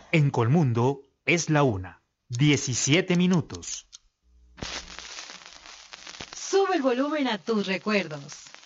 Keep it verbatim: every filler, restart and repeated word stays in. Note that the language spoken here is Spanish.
En Colmundo es la una. diecisiete minutos. Sube el volumen a tus recuerdos.